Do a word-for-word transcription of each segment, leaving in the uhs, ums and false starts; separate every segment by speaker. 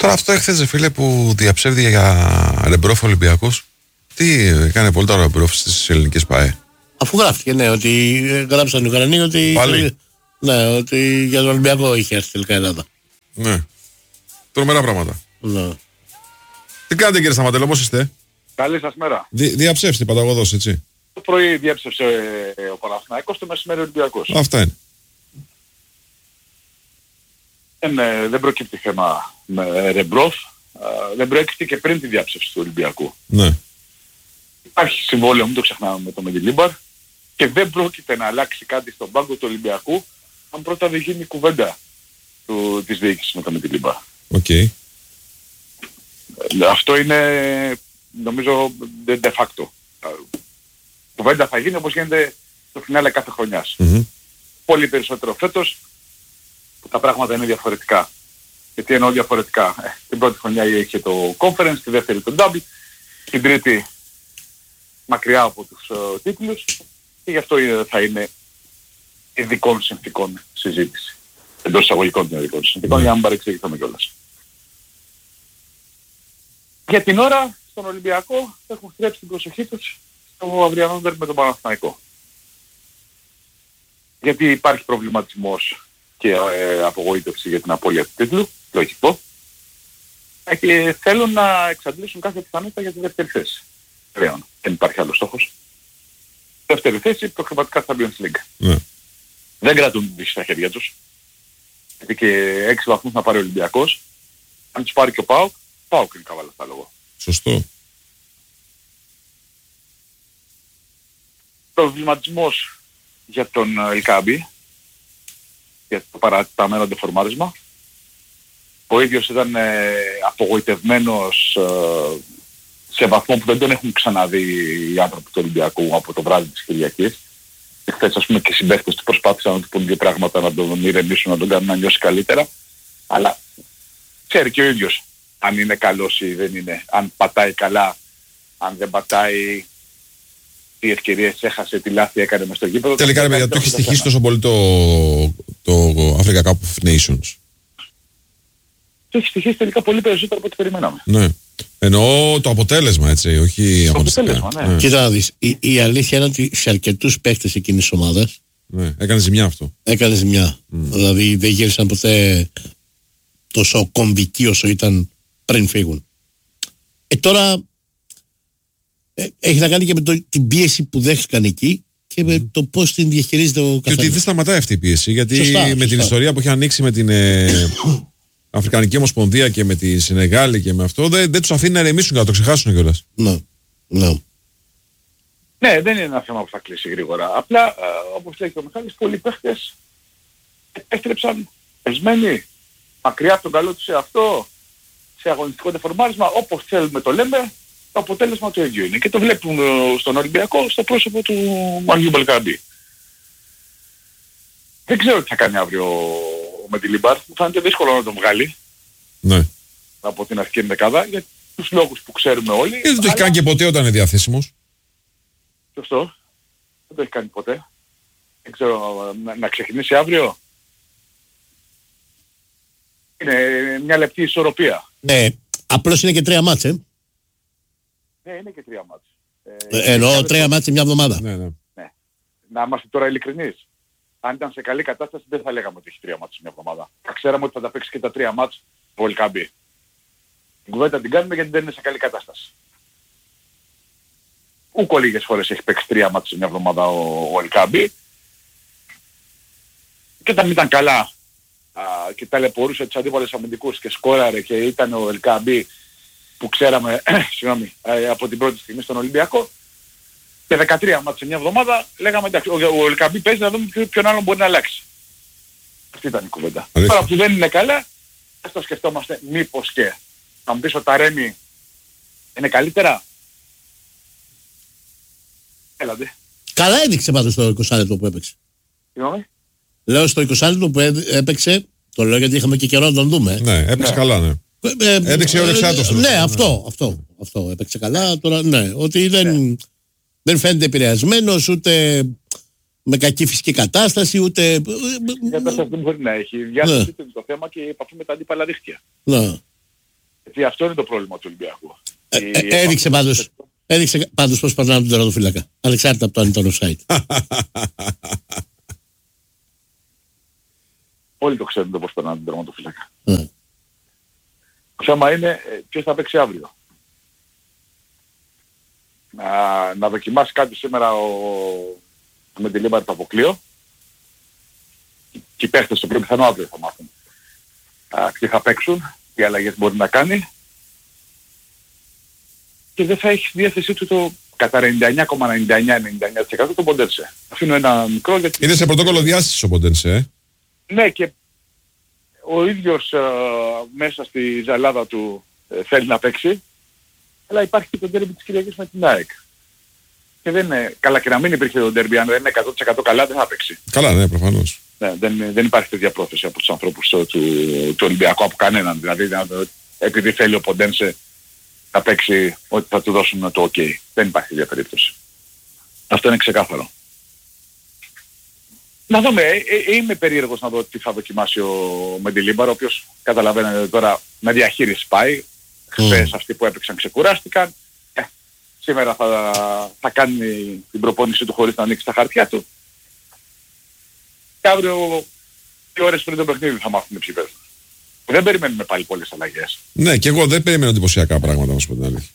Speaker 1: Τώρα αυτό έχθεζε φίλε που διαψεύδει για Ρεμπρόφ Ολυμπιακός. Τι έκανε πολύ το Ρεμπρόφ στις ελληνικές ΠΑΕ.
Speaker 2: Αφού γράφτηκε, ναι, ότι γράψαν οι Ουκρανοί ότι.
Speaker 1: Πάλι.
Speaker 2: Ναι, ότι για τον Ολυμπιακό είχε έρθει τελικά η Ελλάδα.
Speaker 1: Ναι. Τρομερά πράγματα.
Speaker 2: Ναι.
Speaker 1: Τι κάνετε κύριε Σταματέλο, πώς είστε?
Speaker 3: Καλή σας μέρα.
Speaker 1: Δι, διαψεύστε παταγωδός, έτσι.
Speaker 3: Το πρωί διέψευσε ε, ο Παναθηναϊκός, το μεσημέρι ο Ολυμπιακός.
Speaker 1: Αυτά είναι.
Speaker 3: Δεν, ε, δεν προκύπτει θέμα με Ρεμπρόφ, ε, δεν προέκυψε και πριν τη διάψευση του Ολυμπιακού.
Speaker 1: Ναι.
Speaker 3: Υπάρχει συμβόλαιο, μην το ξεχνάμε, με το Μεντιλίμπαρ και δεν πρόκειται να αλλάξει κάτι στον πάγκο του Ολυμπιακού αν πρώτα δεν γίνει κουβέντα του, της διοίκησης με το Μεντιλίμπαρ.
Speaker 1: Οκ. Okay.
Speaker 3: Ε, αυτό είναι νομίζω de facto. Κουβέντα θα γίνει όπως γίνεται στο φινάλε κάθε χρονιάς.
Speaker 1: Mm-hmm.
Speaker 3: Πολύ περισσότερο φέτος που τα πράγματα είναι διαφορετικά. Γιατί εννοώ διαφορετικά. Ε, την πρώτη χρονιά είχε το conference, τη δεύτερη το double, την τρίτη μακριά από τους uh, τίτλους και γι' αυτό είναι, θα είναι ειδικών συνθήκων συζήτηση. Εντός εισαγωγικών των ειδικών συνθήκων, mm. για να μην παρεξηγηθούμε κιόλας. Για την ώρα, στον Ολυμπιακό έχουν στρέψει την προσοχή τους στο αυριανό ντέρμπι με τον Παναθηναϊκό. Γιατί υπάρχει προβληματισμός και ε, απογοήτευση για την απώλεια του τίτλου, λογικό. Και θέλουν να εξαντλήσουν κάθε πιθανότητα για τη δεύτερη θέση. Πλέον, δεν υπάρχει άλλος στόχος. Δεύτερη θέση, προκριματικά Champions League.
Speaker 1: Ναι.
Speaker 3: Δεν κρατούν την τύχη στα χέρια τους. Γιατί και έξι βαθμούς να πάρει ο Ολυμπιακός. Αν τους πάρει και ο ΠΑΟΚ, ΠΑΟΚ είναι καβάλα στα λόγω.
Speaker 1: Σωστό.
Speaker 3: Προβληματισμός για τον Ελκάμπη, για το παραταμένο ντεφορμάρισμα. Ο ίδιος ήταν ε, απογοητευμένος ε, σε βαθμό που δεν τον έχουν ξαναδεί οι άνθρωποι του Ολυμπιακού από το βράδυ της Κυριακής. Και χθες ας πούμε και οι συμπαίχτες του προσπάθησαν να του πούν δύο πράγματα, να τον ηρεμήσουν, να τον κάνουν να νιώσει καλύτερα. Αλλά ξέρει και ο ίδιος αν είναι καλός ή δεν είναι, αν πατάει καλά, αν δεν πατάει, τι ευκαιρίες έχασε, τι λάθη έκανε μες στο γήπεδο.
Speaker 1: Τελικά ρε παιδιά, το έχει στοιχήσει τόσο πολύ το, το Africa Cup of Nations.
Speaker 3: Το έχει στοιχήσει τελικά πολύ περισσότερο από ό,τι περιμέναμε.
Speaker 1: Ναι. Εννοώ το αποτέλεσμα, έτσι, όχι
Speaker 3: το αποτέλεσμα, ναι. ναι.
Speaker 2: Κοίτα να δεις, η, η αλήθεια είναι ότι σε αρκετούς παίκτες εκείνης της ομάδας
Speaker 1: ναι, έκανε ζημιά αυτό.
Speaker 2: Έκανε ζημιά. Mm. Δηλαδή δεν γύρισαν ποτέ τόσο κομβικοί όσο ήταν πριν φύγουν. Ε, τώρα ε, έχει να κάνει και με το, την πίεση που δέχτηκαν εκεί και με mm. το πώς την διαχειρίζεται ο καθένας.
Speaker 1: Και ότι δεν σταματάει αυτή η πίεση, γιατί
Speaker 2: σωστά,
Speaker 1: με
Speaker 2: σωστά.
Speaker 1: την ιστορία που έχει ανοίξει με την ε, Αφρικανική Ομοσπονδία και με τη Σενεγάλη και με αυτό, δεν, δεν τους αφήνει να ηρεμήσουν και να το ξεχάσουν κιόλας.
Speaker 2: Ναι, ναι.
Speaker 3: Ναι, δεν είναι ένα θέμα που θα κλείσει γρήγορα. Απλά, ε, όπως λέει και ο Μιχάλης, πολλοί παίχτες έστρεψαν πεσμένοι, μακριά από τον καλό τους σε αυτό, σε αγωνιστικό δεφορμάρισμα, όπως θέλουμε το λέμε, το αποτέλεσμα του ίδιου είναι. Και το βλέπουν στον Ολυμπιακό στο πρόσωπο του Μαριού Μπελκαμπή. Δεν ξέρω τι θα κάνει αύριο με τη Λιμπάρ, μου φαίνεται δύσκολο να τον βγάλει.
Speaker 1: Ναι.
Speaker 3: Από την αρχική δεκάδα, για τους λόγους που ξέρουμε όλοι.
Speaker 1: Γιατί δεν το έχει κάνει και ποτέ όταν είναι διαθέσιμος.
Speaker 3: Σωστό. Δεν το έχει κάνει ποτέ. Δεν ξέρω, να, να ξεκινήσει αύριο. Είναι μια λεπτή ισορροπία.
Speaker 2: Ναι, απλώς είναι και τρία μάτς, ε.
Speaker 3: Ναι, είναι και τρία μάτς.
Speaker 2: Ε, εννοώ τρία μάτς σε μια εβδομάδα.
Speaker 1: Ναι, ναι.
Speaker 3: Ναι. Να είμαστε τώρα ειλικρινείς. Αν ήταν σε καλή κατάσταση δεν θα λέγαμε ότι έχει τρία μάτς σε μια εβδομάδα. Θα ξέραμε ότι θα τα παίξει και τα τρία μάτς ο Ελκαμπή. Την κουβέντα την κάνουμε γιατί δεν είναι σε καλή κατάσταση. Ούκο λίγες φορές έχει παίξει τρία μάτς σε μια εβδομάδα ο, ο Ελκαμπή. Και όταν ήταν καλά α, και ταλαιπωρούσε τους αντίπαλους αμυντικούς και σκόραρε και ήταν ο Ελκαμπή που ξέραμε συγγνώμη, από την πρώτη στιγμή στον Ολυμπιακό, και δεκατρία μάτς σε μια εβδομάδα λέγαμε εντάξει, ο, ο Ελκαμπή παίζει να δούμε ποιον άλλον μπορεί να αλλάξει. Αυτή ήταν η κουβέντα. Τώρα που δεν είναι καλά, ας το σκεφτόμαστε μήπως και. Να μου πεις ο Ταρέμι είναι καλύτερα. Έλατε.
Speaker 2: Καλά έδειξε πάντως στο είκοσι λεπτό που έπαιξε.
Speaker 3: Συγγνώμη.
Speaker 2: Λέω στο είκοσι λεπτό που έπαιξε, το λέω γιατί είχαμε και καιρό να τον δούμε.
Speaker 1: Ναι, έπαιξε ναι. καλά, ναι. Ε, έδειξε ο Ρεξάτος.
Speaker 2: Ναι, ναι, αυτό, αυτό, αυτό. Έπαιξε καλά. Τώρα, ναι, ότι δεν, ναι. δεν φαίνεται επηρεασμένος, ούτε με κακή φυσική κατάσταση, ούτε...
Speaker 3: Η κατάσταση δεν μπορεί να έχει. Η διάσταση ναι. είναι το θέμα και η επαφή με τα αντίπαλα δίχτυα.
Speaker 2: Ναι.
Speaker 3: Γιατί αυτό είναι το πρόβλημα του Ολυμπιακού.
Speaker 2: Ε, ε, έδειξε πάντως, έδειξε πάντως πώς περνάνε τον τερματοφύλακα. Ανεξάρτητα από το αν ήταν offside.
Speaker 3: Όλοι το ξέρουν το πώς περνάνε τον τερματοφύλακα.
Speaker 2: Mm.
Speaker 3: Το θέμα είναι ποιος θα παίξει αύριο. Να, να δοκιμάσει κάτι σήμερα ο, με τη Λίμπαρ το αποκλείο. Και οι παίχτες το πιο πιθανό αύριο θα μάθουν. Α, τι θα παίξουν, τι αλλαγές μπορεί να κάνει. Και δεν θα έχει στη διάθεσή του το κατά ενενήντα εννιά κόμμα ενενήντα εννιά ενενήντα εννιά τοις εκατό τον Ποντένσε. Αφήνω ένα μικρό γιατί...
Speaker 1: Είναι σε πρωτόκολλο διάστησης ο Ποντένσε, ε.
Speaker 3: Ναι, και ο ίδιος ε, μέσα στη ζαλάδα του ε, θέλει να παίξει, αλλά υπάρχει και το ντέρμπι της Κυριακής με την ΑΕΚ. Και δεν είναι, καλά και να μην υπήρχε το ντέρμπι, αν δεν είναι εκατό τοις εκατό καλά δεν θα παίξει.
Speaker 1: Καλά, ναι, προφανώς.
Speaker 3: Ναι, δεν, δεν υπάρχει τέτοια πρόθεση από τους ανθρώπους του, του, του Ολυμπιακού, από κανέναν. Δηλαδή, επειδή θέλει ο Ποντένσε να παίξει ότι θα του δώσουν το OK. Δεν υπάρχει τέτοια περίπτωση. Αυτό είναι ξεκάθαρο. Να δούμε, ε, ε, είμαι περίεργος να δω τι θα δοκιμάσει ο Μεντιλίμπαρ, ο οποίος καταλαβαίνετε τώρα με διαχείριση πάει. Χθες mm. αυτοί που έπαιξαν ξεκουράστηκαν. Ε, σήμερα θα, θα κάνει την προπόνηση του χωρίς να ανοίξει τα χαρτιά του. Και αύριο δύο ώρες πριν το παιχνίδι θα μάθουμε ποιοι παίζουν. Δεν περιμένουμε πάλι πολλές αλλαγές.
Speaker 1: Ναι, και εγώ δεν περιμένω εντυπωσιακά πράγματα, να σου πω την αλήθεια.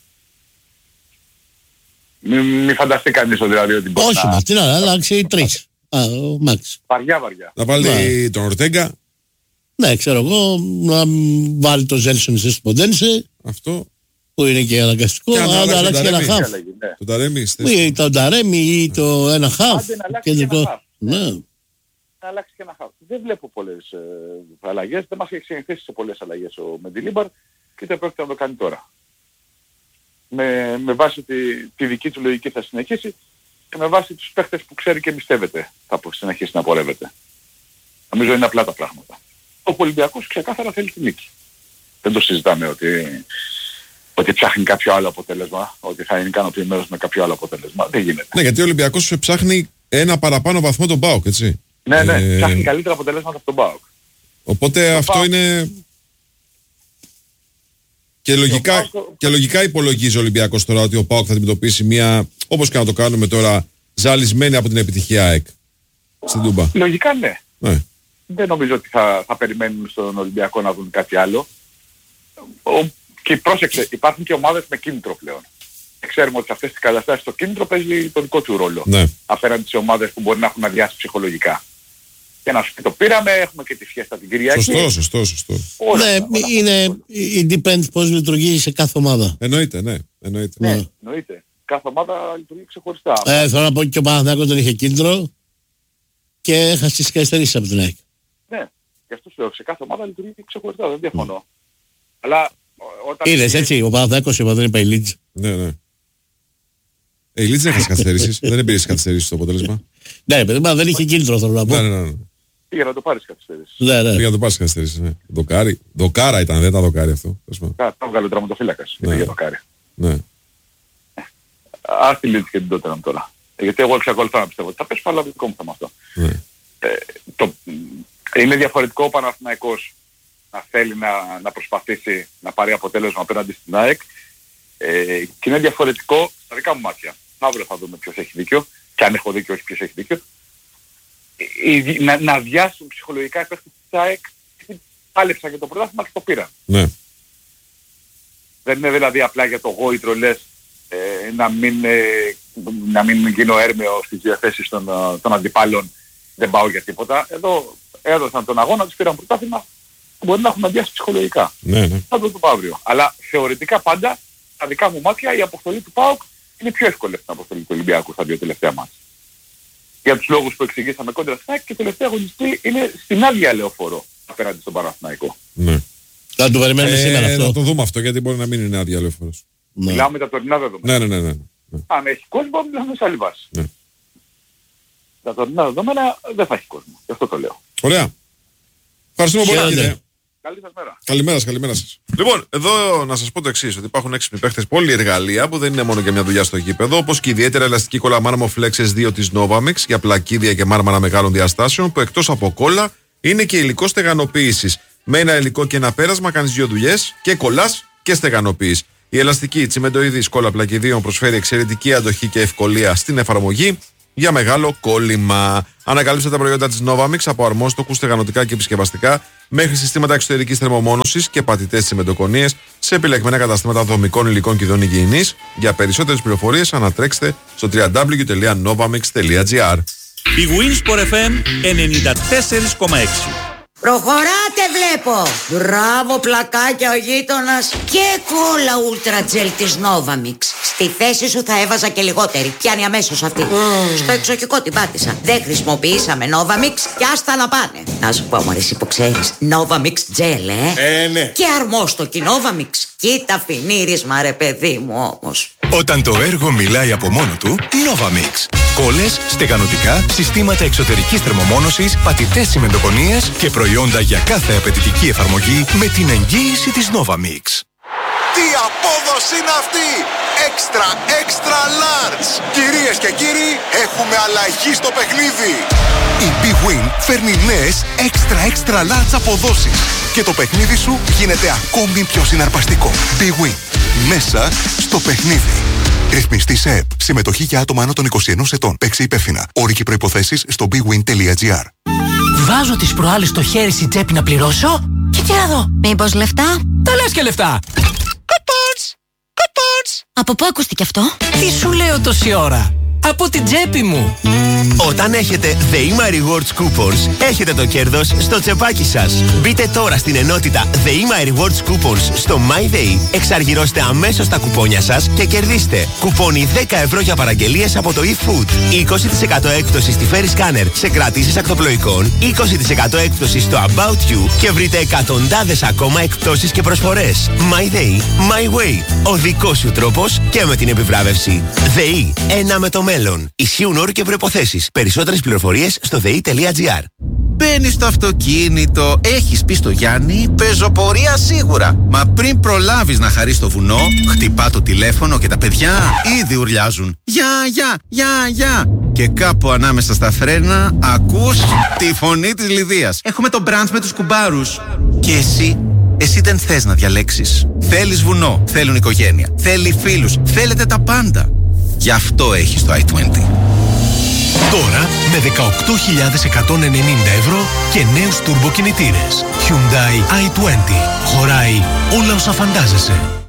Speaker 3: Μην μη φανταστεί κανείς δηλαδή ότι μπορεί
Speaker 2: όχι,
Speaker 3: να...
Speaker 2: μα τι να αλλάξει τρεις. Α, ο Μάξ.
Speaker 3: Βαριά βαριά.
Speaker 1: Να βάλει ναι. τον Ορτέγκα.
Speaker 2: Ναι, ξέρω εγώ, να βάλει τον Ζέλσον στο Ποντένσε.
Speaker 1: Αυτό.
Speaker 2: Που είναι και αναγκαστικό.
Speaker 1: Και
Speaker 2: αν αλλάξει και ένα χαφ.
Speaker 1: Τον Ταρέμι.
Speaker 2: Ή τον Ταρέμι ή το ένα χαφ.
Speaker 3: Κεντρικό. Ναι. Να αλλάξει και ένα χάφ. Δεν βλέπω πολλές ε, αλλαγές. Δεν μας έχει συνηθίσει σε πολλές αλλαγές ο Μεντιλίμπαρ και δεν πρόκειται να το κάνει τώρα. Με, με βάση τη, τη δική του λογική θα συνεχίσει και με βάση τους παίχτες που ξέρει και εμπιστεύεται θα συνεχίσει να πορεύεται. Νομίζω είναι απλά τα πράγματα. Ο Ολυμπιακός ξεκάθαρα θέλει τη νίκη. Δεν το συζητάμε ότι, ότι ψάχνει κάποιο άλλο αποτέλεσμα, ότι θα είναι ικανοποιημένος με κάποιο άλλο αποτέλεσμα. Δεν γίνεται.
Speaker 1: Ναι, γιατί ο Ολυμπιακός ψάχνει ένα παραπάνω βαθμό τον ΠΑΟΚ, έτσι.
Speaker 3: Ναι, ναι,
Speaker 1: ε...
Speaker 3: ψάχνει καλύτερα αποτελέσματα από τον ΠΑΟΚ.
Speaker 1: Οπότε
Speaker 3: το
Speaker 1: αυτό
Speaker 3: ΠΑΟΚ...
Speaker 1: είναι... Και λογικά, ΠΑΟΚ... και λογικά υπολογίζει ο Ολυμπιακός τώρα ότι ο ΠΑΟΚ θα αντιμετωπίσει μια, όπως και να το κάνουμε τώρα, ζαλισμένη από την επιτυχία ΑΕΚ στην Τούμπα.
Speaker 3: Λογικά ναι.
Speaker 1: ναι.
Speaker 3: Δεν νομίζω ότι θα, θα περιμένουν στον Ολυμπιακό να δουν κάτι άλλο. Ο... Και πρόσεξε, υπάρχουν και ομάδες με κίνητρο πλέον. Ξέρουμε ότι σε αυτές τις καταστάσεις το κίνητρο παίζει το δικό του ρόλο. Ναι. Απέναντι σε ομάδες που μπορεί να έχουν αδειάσει ψυχολογικά. Και να σου πει το πήραμε, έχουμε και τη φιέστα την Κυριακή.
Speaker 1: Σωστό, σωστό, σωστό.
Speaker 2: Όλα, ναι, όλα, είναι, it depends πώς λειτουργεί σε κάθε ομάδα.
Speaker 1: Εννοείται, ναι. Εννοείται.
Speaker 3: Ναι, ναι. εννοείται. Κάθε ομάδα λειτουργεί ξεχωριστά.
Speaker 2: Ε, θέλω να πω και ο Παναθηναϊκός δεν είχε κίνητρο και έχασε τις καθυστερήσεις από την ΑΕΚ.
Speaker 3: Ναι, και αυτό σου λέω, σε κάθε ομάδα λειτουργεί ξεχωριστά, δεν διαφωνώ. Mm. Αλλά όταν...
Speaker 2: Είδες έτσι, ο Παναθηναϊκός είπα, δεν είπα η Λίτζ.
Speaker 1: Ναι, ναι. Ε, η Λίτζ δεν έχασε καθυστερήσεις, δεν πήρε καθυστερήσεις στο αποτέλεσμα.
Speaker 2: Ναι, παιδί, δεν είχε κίνητρο θέλω να πω.
Speaker 1: Ναι, ναι, ναι.
Speaker 3: Πήγα να το πάρεις καθυστερήσεις.
Speaker 2: Ναι, ναι.
Speaker 1: Πήγα να το πάρεις καθυστερήσεις, ναι. Δοκάρι. Δοκάρα ήταν, δεν ήταν δοκάρι αυτό.
Speaker 3: Κα, το έβγαλε ο τραυματοφύλακας. Ναι. Για δοκάρι.
Speaker 1: Ναι.
Speaker 3: Ας τη Λίτζ και την Τότεναμ τώρα. Γιατί εγώ εξακολουθώ να πιστεύω ότι θα πέσει αλλά δικό μου θέμα αυτό.
Speaker 1: Ναι.
Speaker 3: Ε, το, είναι διαφορετικό ο Παναθηναϊκός να θέλει να, να προσπαθήσει να πάρει αποτέλεσμα απέναντι στην ΑΕΚ ε, και είναι διαφορετικό στα δικά μου μάτια. Αύριο θα δούμε ποιος έχει δίκιο και αν έχω δίκιο όχι ποιος έχει δίκιο. Ε, να, να αδειάσουν ψυχολογικά οι παίκτες της ΑΕΚ γιατί πάλεψαν για το πρωτάθλημα και το πήραν.
Speaker 1: Ναι.
Speaker 3: Δεν είναι δηλαδή απλά για το γόητρο λες ε, να, μην, ε, να μην γίνω έρμεο στις διαθέσεις των, των αντιπάλων, δεν πάω για τίποτα. Εδώ έδωσαν τον αγώνα, τους πήραν πρωτάθλημα, μπορεί να έχουν αδειάσει ψυχολογικά.
Speaker 1: Ναι, ναι.
Speaker 3: Θα το πω αύριο. Αλλά θεωρητικά πάντα, στα δικά μου μάτια, η αποστολή του ΠΑΟΚ είναι πιο εύκολη από την αποστολή του Ολυμπιακού στα δύο τελευταία μάτια. Για τους λόγους που εξηγήσαμε κόντρα στην ΑΕΚ και τελευταία αγωνιστή είναι στην άδεια λεωφορώ απέναντι στον Παναθηναϊκό.
Speaker 1: Ναι.
Speaker 2: Θα το περιμένουμε
Speaker 1: ε,
Speaker 2: σήμερα αυτό.
Speaker 1: Να το δούμε αυτό γιατί μπορεί να μην είναι άδεια λεωφορώς.
Speaker 3: Ναι. Μιλάμε τα τωρινά δεδομένα.
Speaker 1: Ναι, ναι, ναι, ναι, ναι.
Speaker 3: Αν έχει κόσμο, μιλάμε σε άλλη βάση.
Speaker 1: Ναι.
Speaker 3: Τα τωρινά δεδομένα δεν θα έχει κόσμο. Γι' αυτό το λέω.
Speaker 1: Ωραία. Ευχαριστούμε πολύ, κύριε.
Speaker 3: Καλή σας μέρα.
Speaker 1: Καλημέρα σας, καλημέρα σας. Λοιπόν, εδώ να σας πω το εξής, ότι υπάρχουν έξυπνοι παίχτες πολλή εργαλεία που δεν είναι μόνο για μια δουλειά στο γήπεδο, όπως και η ιδιαίτερα ελαστική κόλλα Marmo Flex ες δύο της Novamix για πλακίδια και μάρμαρα μεγάλων διαστάσεων, που εκτός από κόλλα είναι και υλικό στεγανοποίησης. Με ένα υλικό και ένα πέρασμα κάνεις δύο δουλειές και κολλάς και και στεγανοποίηση. Η ελαστική τσιμεντοειδή κόλλα πλακιδίων προσφέρει εξαιρετική αντοχή και ευκολία στην εφαρμογή για μεγάλο κόλλημα. Ανακαλύψτε τα προϊόντα της Novamix από αρμόστοκους, στεγανοτικά και επισκευαστικά μέχρι συστήματα εξωτερικής θερμομόνωσης και πατητές τσιμεντοκονίες σε επιλεγμένα καταστήματα δομικών υλικών και ειδών υγιεινής. Για περισσότερες πληροφορίες ανατρέξτε στο double-u double-u double-u τελεία novamix τελεία gr.
Speaker 4: Η Winsport εφ εμ ενενήντα τέσσερα κόμμα έξι.
Speaker 5: Προχωράτε βλέπω. Μπράβο πλακάκια ο γείτονας. Και κόλλα ούλτρα τζελ της Novamix. Στη θέση σου θα έβαζα και λιγότερη. Πιάνει αμέσως αυτή. Mm. Στο εξοχικό την πάτησα. Δεν χρησιμοποιήσαμε Novamix και άστα να πάνε. Να σου πω μωρέ εσύ που ξέρεις. Novamix τζελ ε.
Speaker 6: Ε ναι.
Speaker 5: Και αρμόστοκη Novamix. Κοίτα φινίρισμα ρε παιδί μου όμως.
Speaker 7: Όταν το έργο μιλάει από μόνο του, Novamix. Κόλλες, στεγανοτικά, συστήματα εξωτερικής θερμομόνωσης, πατητές τσιμεντοκονίες και προϊόντα για κάθε απαιτητική εφαρμογή με την εγγύηση της Novamix.
Speaker 6: Τι απόδοση είναι αυτή! Extra, extra large! Κυρίες και κύριοι, έχουμε αλλαγή στο παιχνίδι! Η Big Win φέρνει νέες extra, extra large αποδόσεις και το παιχνίδι σου γίνεται ακόμη πιο συναρπαστικό. Big Win. Μέσα στο παιχνίδι. Ρυθμιστή σε ΕΠ. Συμμετοχή για άτομα άνω των είκοσι ενός ετών. Παίξε υπεύθυνα. Όροι και προϋποθέσεις στο big win τελεία gr.
Speaker 8: Βάζω τις προάλλες στο χέρι στην τσέπη να πληρώσω και τι να δω.
Speaker 9: Μήπως λεφτά?
Speaker 8: Τα λες και λεφτά.
Speaker 9: Κουπόνς! Κουπόνς! Από πού ακούστηκε αυτό?
Speaker 8: Τι σου λέω τόση ώρα? Από την τσέπη μου.
Speaker 10: Όταν έχετε The Rewards Coupons, έχετε το κέρδος στο τσεπάκι σας. Μπείτε τώρα στην ενότητα The Rewards Coupons στο MyDay, εξαργυρώστε αμέσως τα κουπόνια σας και κερδίστε κουπόνι δέκα ευρώ για παραγγελίες από το eFood, είκοσι τοις εκατό έκπτωση στη Ferry Scanner σε κρατήσεις ακτοπλοϊκών, είκοσι τοις εκατό έκπτωση στο About You και βρείτε εκατοντάδες ακόμα εκπτώσεις και προσφορές. MyDay, My Way. Ο δικός σου τρόπος και με την επιβράβευση. ΔΕΗ, ένα με το μέλλον. Ισχύουν όροι και προϋποθέσεις. Περισσότερες πληροφορίες στο δε ι τελεία τζι άρ.
Speaker 11: Μπαίνεις στο αυτοκίνητο, έχεις πει στο Γιάννη, πεζοπορία σίγουρα. Μα πριν προλάβεις να χαρείς το βουνό, χτυπά το τηλέφωνο και τα παιδιά ήδη ουρλιάζουν. Γεια, γεια, γεια, γεια. Και κάπου ανάμεσα στα φρένα ακούς τη φωνή της Λιδίας. Έχουμε το μπραντς με τους κουμπάρους. Και εσύ, εσύ δεν θες να διαλέξεις. Θέλεις βουνό, θέλουν οικογένεια, θέλει φίλους, θέλετε τα πάντα. Γι' αυτό έχεις το άι είκοσι.
Speaker 7: Τώρα με δεκαοκτώ χιλιάδες εκατόν ενενήντα ευρώ και νέους τουρμποκινητήρες. Hyundai άι είκοσι. Χωράει όλα όσα φαντάζεσαι.